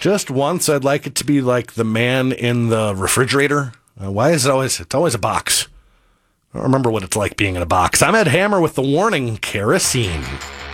Just once, I'd like it to be like the man in the refrigerator. Why is it always? It's always a box. I don't remember what it's like being in a box. I'm Ed Hammer with the warning, kerosene.